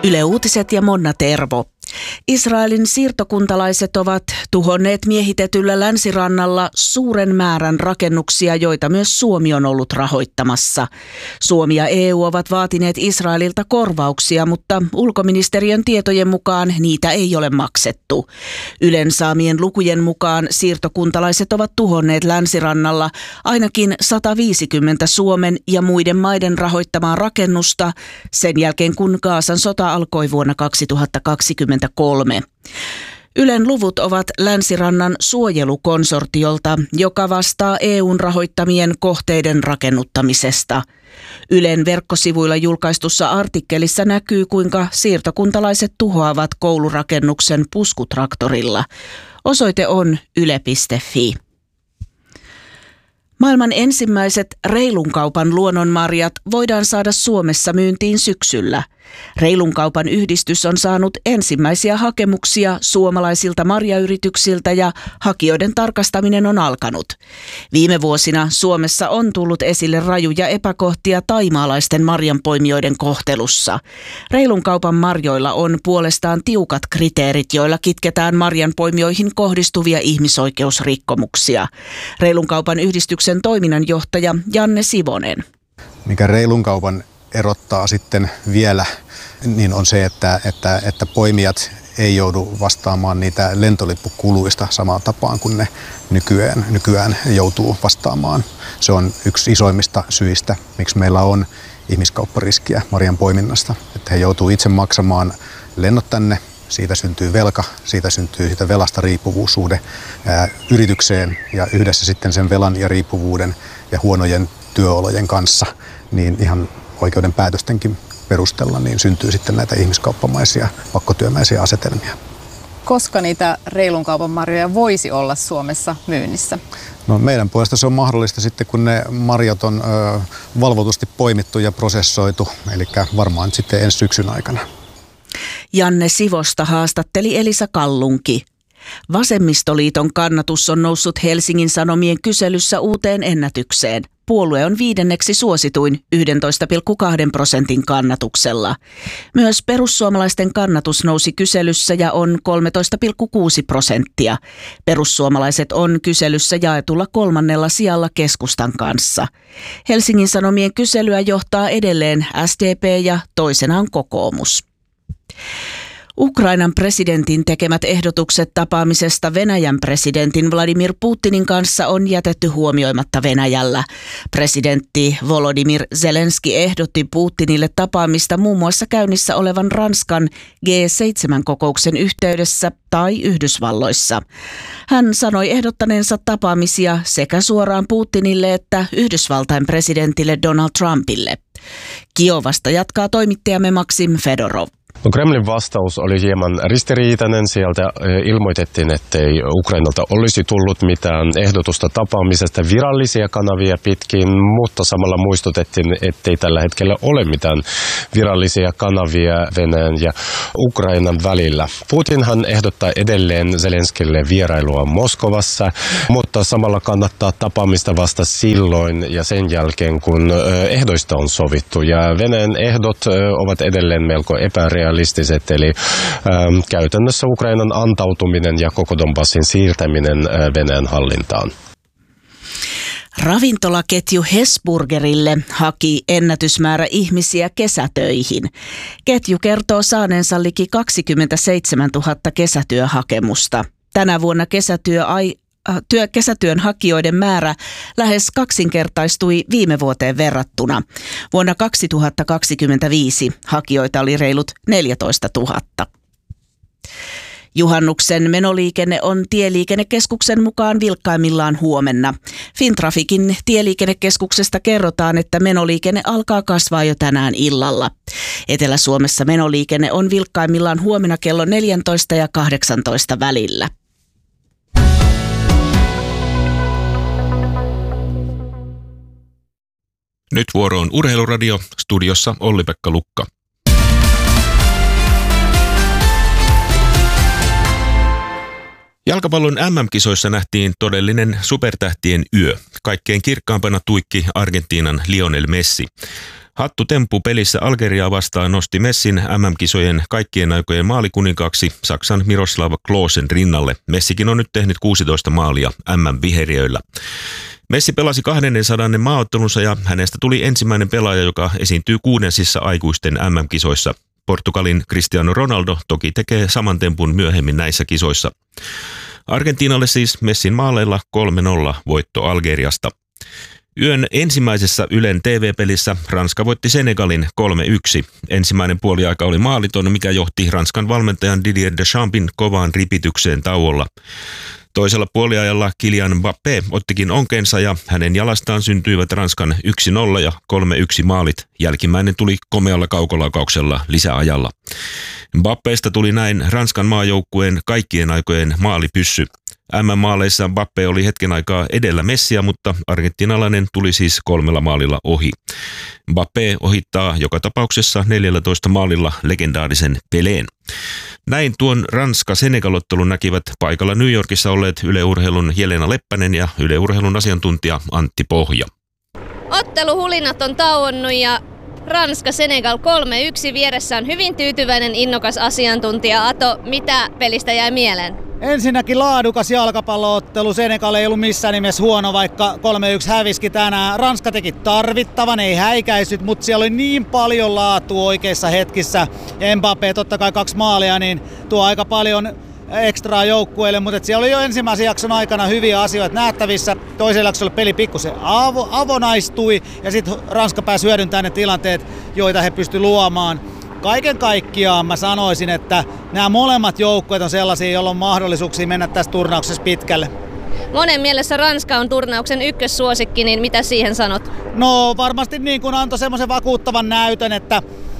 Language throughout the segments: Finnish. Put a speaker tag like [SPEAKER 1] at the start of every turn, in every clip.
[SPEAKER 1] Yle Uutiset ja Monna Tervo. Israelin siirtokuntalaiset ovat tuhonneet miehitetyllä länsirannalla suuren määrän rakennuksia, joita myös Suomi on ollut rahoittamassa. Suomi ja EU ovat vaatineet Israelilta korvauksia, mutta ulkoministeriön tietojen mukaan niitä ei ole maksettu. Ylen saamien lukujen mukaan siirtokuntalaiset ovat tuhonneet länsirannalla ainakin 150 Suomen ja muiden maiden rahoittamaa rakennusta sen jälkeen, kun Gazan sota alkoi vuonna 2023. Ylen luvut ovat Länsirannan suojelukonsortiolta, joka vastaa EUn rahoittamien kohteiden rakennuttamisesta. Ylen verkkosivuilla julkaistussa artikkelissa näkyy, kuinka siirtokuntalaiset tuhoavat koulurakennuksen puskutraktorilla. Osoite on yle.fi. Maailman ensimmäiset reilun kaupan luonnonmarjat voidaan saada Suomessa myyntiin syksyllä. Reilun kaupan yhdistys on saanut ensimmäisiä hakemuksia suomalaisilta marjayrityksiltä ja hakijoiden tarkastaminen on alkanut. Viime vuosina Suomessa on tullut esille rajuja epäkohtia thaimaalaisten marjanpoimijoiden kohtelussa. Reilun kaupan marjoilla on puolestaan tiukat kriteerit, joilla kitketään marjanpoimijoihin kohdistuvia ihmisoikeusrikkomuksia. Reilun kaupan yhdistyksen toiminnanjohtaja Janne Sivonen.
[SPEAKER 2] Mikä reilun kaupan erottaa sitten vielä, niin on se, että poimijat ei joudu vastaamaan niitä lentolippukuluista samaan tapaan kuin ne nykyään joutuu vastaamaan. Se on yksi isoimmista syistä, miksi meillä on ihmiskauppariskiä marjan poiminnasta. Että he joutuu itse maksamaan lennot tänne, siitä syntyy velka, siitä velasta riippuvuussuhde yritykseen ja yhdessä sitten sen velan ja riippuvuuden ja huonojen työolojen kanssa, niin ihan oikeuden päätöstenkin perusteella niin syntyy sitten näitä ihmiskauppamaisia, pakkotyömäisiä asetelmia.
[SPEAKER 3] Koska niitä reilun kaupan marjoja voisi olla Suomessa myynnissä?
[SPEAKER 2] No, meidän puolesta se on mahdollista sitten, kun ne marjat on valvotusti poimittu ja prosessoitu, eli varmaan sitten ensi syksyn aikana.
[SPEAKER 1] Janne Sivosta haastatteli Elisa Kallunki. Vasemmistoliiton kannatus on noussut Helsingin Sanomien kyselyssä uuteen ennätykseen. Puolue on 5. suosituin 11,2% kannatuksella. Myös perussuomalaisten kannatus nousi kyselyssä ja on 13,6%. Perussuomalaiset on kyselyssä jaetulla 3. sijalla keskustan kanssa. Helsingin Sanomien kyselyä johtaa edelleen SDP ja toisena on kokoomus. Ukrainan presidentin tekemät ehdotukset tapaamisesta Venäjän presidentin Vladimir Putinin kanssa on jätetty huomioimatta Venäjällä. Presidentti Volodymyr Zelenski ehdotti Putinille tapaamista muun muassa käynnissä olevan Ranskan G7-kokouksen yhteydessä tai Yhdysvalloissa. Hän sanoi ehdottaneensa tapaamisia sekä suoraan Putinille että Yhdysvaltain presidentille Donald Trumpille. Kiovasta jatkaa toimittajamme Maksim Fedorov.
[SPEAKER 4] No, Kremlin vastaus oli hieman ristiriitainen. Sieltä ilmoitettiin, ettei Ukrainalta olisi tullut mitään ehdotusta tapaamisesta virallisia kanavia pitkin, mutta samalla muistutettiin, ettei tällä hetkellä ole mitään virallisia kanavia Venäjän ja Ukrainan välillä. Putinhan ehdottaa edelleen Zelenskille vierailua Moskovassa, mutta samalla kannattaa tapaamista vasta silloin ja sen jälkeen, kun ehdoista on sovittu. Ja Venäjän ehdot ovat edelleen melko epärealistiset, eli käytännössä Ukrainan antautuminen ja koko Donbassin siirtäminen Venäjän hallintaan.
[SPEAKER 1] Ravintolaketju Hesburgerille haki ennätysmäärä ihmisiä kesätöihin. Ketju kertoo saaneensa liki 27 000 kesätyöhakemusta. Tänä vuonna kesätyön hakijoiden määrä lähes kaksinkertaistui viime vuoteen verrattuna. Vuonna 2025 hakijoita oli reilut 14 000. Juhannuksen menoliikenne on Tieliikennekeskuksen mukaan vilkkaimmillaan huomenna. Fintrafikin Tieliikennekeskuksesta kerrotaan, että menoliikenne alkaa kasvaa jo tänään illalla. Etelä-Suomessa menoliikenne on vilkkaimmillaan huomenna kello 14 ja 18 välillä.
[SPEAKER 5] Nyt vuoroon Urheiluradio, studiossa Olli-Pekka Lukka. Jalkapallon MM-kisoissa nähtiin todellinen supertähtien yö. Kaikkein kirkkaampana tuikki Argentiinan Lionel Messi. Hattutemppu pelissä Algeriaa vastaan nosti Messin MM-kisojen kaikkien aikojen maalikuninkaaksi Saksan Miroslav Klosen rinnalle. Messikin on nyt tehnyt 16 maalia MM-viheriöillä. Messi pelasi 200 maaottelunsa ja hänestä tuli ensimmäinen pelaaja, joka esiintyy 6 aikuisten MM-kisoissa. Portugalin Cristiano Ronaldo toki tekee saman tempun myöhemmin näissä kisoissa. Argentiinalle siis Messin maaleilla 3-0 voitto Algeriasta. Yön ensimmäisessä Ylen TV-pelissä Ranska voitti Senegalin 3-1. Ensimmäinen puoliaika oli maaliton, mikä johti Ranskan valmentajan Didier Deschampsin kovaan ripitykseen tauolla. Toisella puoliajalla Kylian Mbappé ottikin onkeensa ja hänen jalastaan syntyivät Ranskan 1-0 ja 3-1 maalit. Jälkimmäinen tuli komealla kaukolaukauksella lisäajalla. Mbappésta tuli näin Ranskan maajoukkueen kaikkien aikojen maalipyssy. MM-maaleissa Mbappé oli hetken aikaa edellä Messiä, mutta argentinalainen tuli siis 3 maalilla ohi. Mbappé ohittaa joka tapauksessa 14 maalilla legendaarisen Peleen. Näin tuon Ranska-Senegal-ottelun näkivät paikalla New Yorkissa olleet Yle Urheilun Jelena Leppänen ja Yle Urheilun asiantuntija Antti Pohja.
[SPEAKER 6] Otteluhulinat on tauonnut ja Ranska-Senegal 3-1 vieressä on hyvin tyytyväinen innokas asiantuntija. Ato, mitä pelistä jäi mieleen?
[SPEAKER 7] Ensinnäkin laadukas jalkapalloottelu. Senegal ei ollut missään nimessä huono, vaikka 3-1 häviski tänään. Ranska teki tarvittavan, ei häikäisyt, mutta siellä oli niin paljon laatua oikeissa hetkissä. Ja Mbappé totta kai 2 maalia, niin tuo aika paljon ekstraa joukkueelle, mutta siellä oli jo ensimmäisen jakson aikana hyviä asioita nähtävissä. Toisella jaksolla peli pikkusen avonaistui ja sitten Ranska pääsi hyödyntämään ne tilanteet, joita he pystyivät luomaan. Kaiken kaikkiaan mä sanoisin, että nämä molemmat joukkueet on sellaisia, joilla on mahdollisuuksia mennä tässä turnauksessa pitkälle.
[SPEAKER 6] Monen mielessä Ranska on turnauksen ykkössuosikki, niin mitä siihen sanot?
[SPEAKER 7] No varmasti niin kuin antoi semmoisen vakuuttavan näytön, että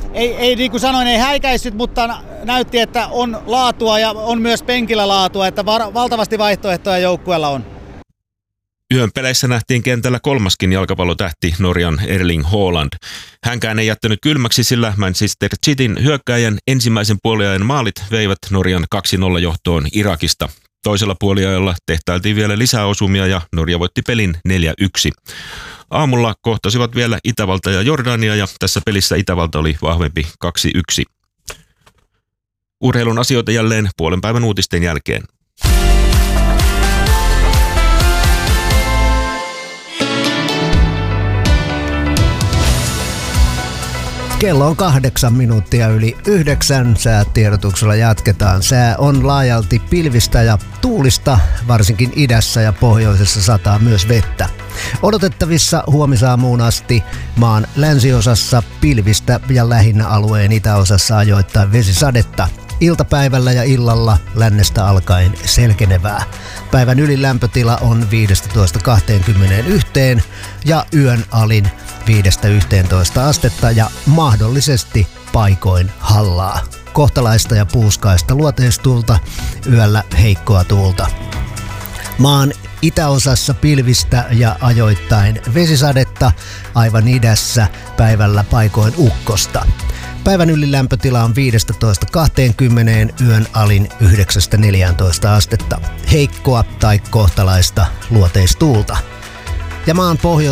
[SPEAKER 7] ei niin kuin sanoin, ei häikäissyt, mutta näytti, että on laatua ja on myös penkillä laatua, että valtavasti vaihtoehtoja joukkueella on.
[SPEAKER 5] Yön peleissä nähtiin kentällä 3. jalkapallotähti Norjan Erling Haaland. Hänkään ei jättänyt kylmäksi, sillä Manchester Cityn hyökkääjän ensimmäisen puoliajan maalit veivät Norjan 2-0 johtoon Irakista. Toisella puoliajalla tehtailtiin vielä lisäosumia ja Norja voitti pelin 4-1. Aamulla kohtasivat vielä Itävalta ja Jordania ja tässä pelissä Itävalta oli vahvempi 2-1. Urheilun asioita jälleen puolen päivän uutisten jälkeen.
[SPEAKER 8] Kello on 8 minuuttia yli 9. Säätiedotuksella jatketaan. Sää on laajalti pilvistä ja tuulista, varsinkin idässä ja pohjoisessa sataa myös vettä. Odotettavissa huomisaamuun asti maan länsiosassa pilvistä ja lähinnä alueen itäosassa ajoittain vesisadetta. Iltapäivällä ja illalla lännestä alkaen selkenevää. Päivän ylilämpötila on 15-21 ja yön alin 5-11 astetta ja mahdollisesti paikoin hallaa. Kohtalaista ja puuskaista luoteistuulta, yöllä heikkoa tuulta. Maan itäosassa pilvistä ja ajoittain vesisadetta, aivan idässä päivällä paikoin ukkosta. Päivän ylilämpötila on 15-20, yön alin 9-14 astetta. Heikkoa tai kohtalaista luoteistuulta. Ja maan pohjois